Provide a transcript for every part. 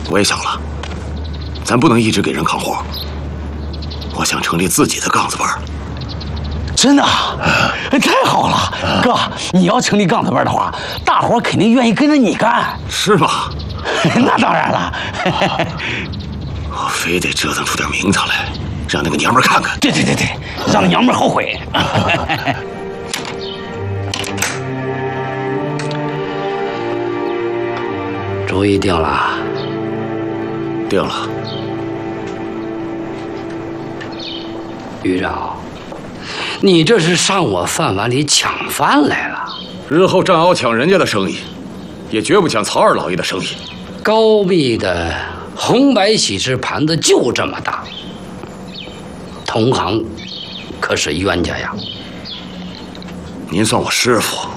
我也想了，咱不能一直给人扛活。我想成立自己的杠子班。 真的啊？太好了，哥！你要成立杠子班的话，大伙肯定愿意跟着你干。 是吗？ 那当然了。 我非得折腾出点名堂来，让那个娘们看看。 对，让那娘们后悔。 主意定了。 定了。 于长，你这是上我饭碗里抢饭来了。 日后战鳌抢人家的生意，也绝不抢曹二老爷的生意。 高密的红白喜事盘子就这么大，同行可是冤家呀。 您算我师傅。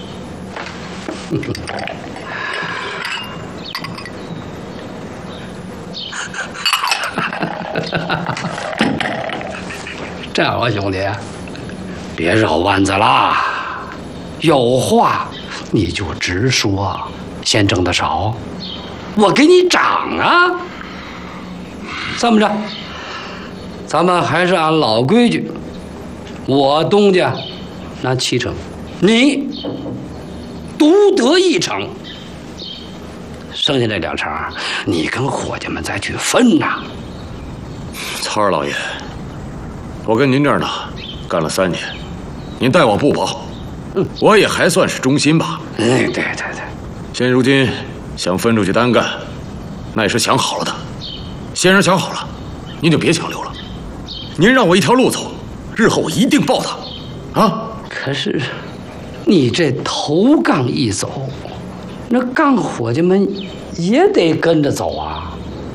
战鳌兄弟，别绕弯子啦，有话你就直说。先挣的少，我给你涨啊。这么着，咱们还是按老规矩，我东家拿7成，你独得1成，剩下这2成你跟伙计们再去分呐。 曹二老爷，我跟您这儿呢干了3年，您待我不薄，我也还算是忠心吧。 对。 现如今想分出去单干，那也是想好了的。先生想好了，您就别强留了。您让我一条路走，日后我一定报答。啊！ 可是，你这头杠一走，那杠伙计们也得跟着走啊。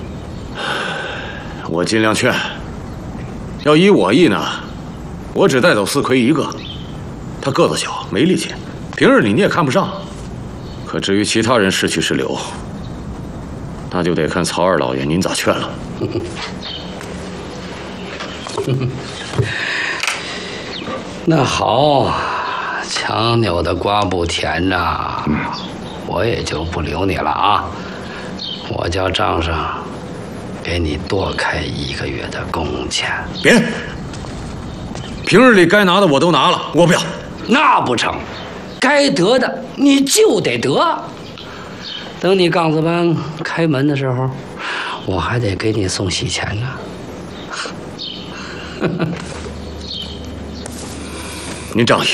我尽量劝。要依我意呢，我只带走4魁1个。他个子小，没力气，平日里你也看不上。可至于其他人是去是留，那就得看曹二老爷您咋劝了。 那好，强扭的瓜不甜呐，我也就不留你了啊。我叫账上给你多开1个月的工钱。 别，平日里该拿的我都拿了，我不要。 那不成，该得的你就得得。等你杠子班开门的时候，我还得给你送喜钱呢。 您仗义。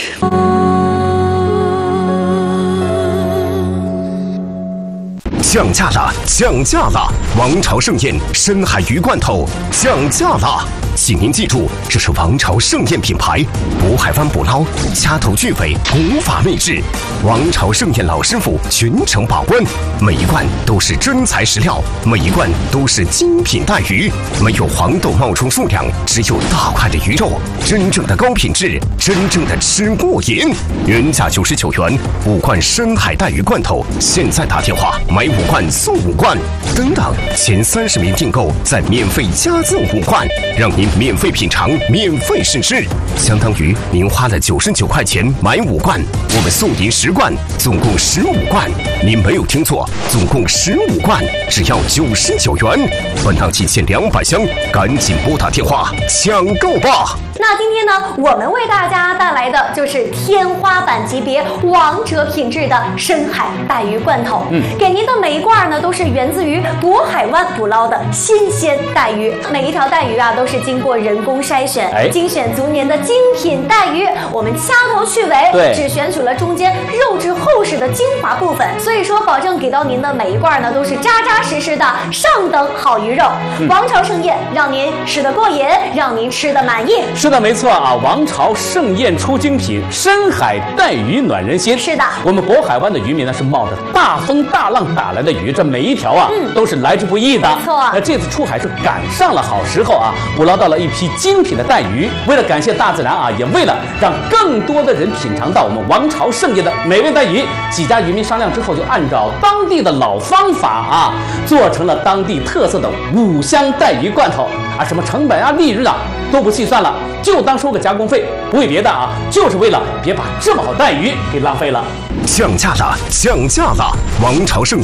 降价了，降价了！王朝盛宴深海鱼罐头降价了，请您记住，这是王朝盛宴品牌，渤海湾捕捞，掐头去尾，古法秘制。王朝盛宴老师傅全程把关，每一罐都是真材实料，每一罐都是精品带鱼，没有黄豆冒充数量，只有大块的鱼肉，真正的高品质，真正的吃过瘾。原价99元，5罐深海带鱼罐头，现在打电话买5罐送5罐，等等，前30名订购再免费加赠5罐，让您免费品尝，免费试吃，相当于您花了99块钱买5罐，我们送您10罐，总共15罐。您没有听错，总共15罐，只要99元。本档仅限200箱，赶紧拨打电话抢购吧！ 那今天呢，我们为大家带来的就是天花板级别、王者品质的深海带鱼罐头。给您的每一罐呢，都是源自于渤海湾捕捞的新鲜带鱼，每一条带鱼啊，都是经过人工筛选，精选足年的精品带鱼。我们掐头去尾，只选取了中间肉质厚实的精华部分，所以说保证给到您的每一罐呢，都是扎扎实实的上等好鱼肉。王朝盛宴，让您吃得过瘾，让您吃得满意。 是的，没错啊！王朝盛宴出精品，深海带鱼暖人心。 是的， 我们渤海湾的渔民呢是冒着大风大浪打来的鱼，这每一条啊都是来之不易的。 没错， 这次出海是赶上了好时候啊，捕捞到了一批精品的带鱼。为了感谢大自然啊，也为了让更多的人品尝到我们王朝盛宴的美味带鱼，几家渔民商量之后，就按照当地的老方法啊，做成了当地特色的5香带鱼罐头啊，什么成本啊、利润啊都不细算了，就当收个加工费，不为别的啊，就是为了别把这么好带鱼给浪费了。 降价了，降价了！王朝盛